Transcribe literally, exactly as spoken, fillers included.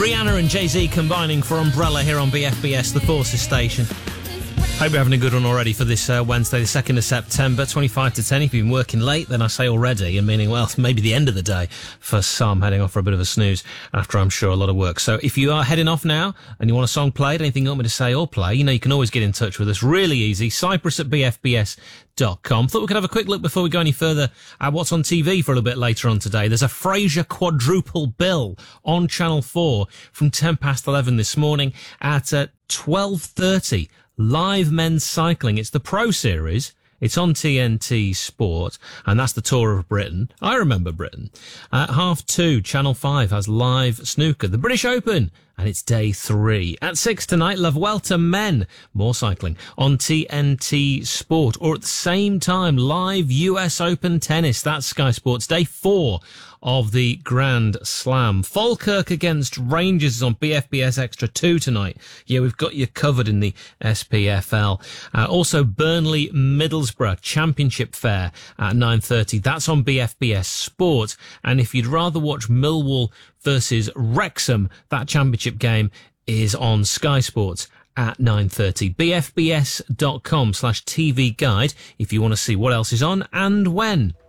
Rihanna and Jay-Z combining for Umbrella here on B F B S, the Forces station. Hope you're having a good one already for this uh, Wednesday, the second of September, twenty-five to ten. If you've been working late, then I say already, and meaning, well, maybe the end of the day for some, heading off for a bit of a snooze after, I'm sure, a lot of work. So if you are heading off now and you want a song played, anything you want me to say or play, you know, you can always get in touch with us. Really easy. Cyprus at b f b s dot com. Thought we could have a quick look before we go any further at what's on T V for a little bit later on today. There's a Frasier quadruple bill on Channel four from ten past eleven this morning at uh, twelve thirty. Live men's cycling. It's the Pro Series. It's on T N T Sport, and that's the Tour of Britain. I remember Britain. At half two, Channel five has live snooker. The British Open, and it's day three. At six tonight, Love Welter Men. More cycling on T N T Sport. Or at the same time, live U S Open tennis. That's Sky Sports. Day four of the Grand Slam. Falkirk against Rangers is on B F B S Extra two tonight. Yeah, we've got you covered in the S P F L. Uh, also, Burnley Middlesbrough Championship Fair at nine thirty. That's on B F B S Sport. And if you'd rather watch Millwall versus Wrexham, that championship game is on Sky Sports at nine thirty. b f b s dot com slash T V guide if you want to see what else is on and when.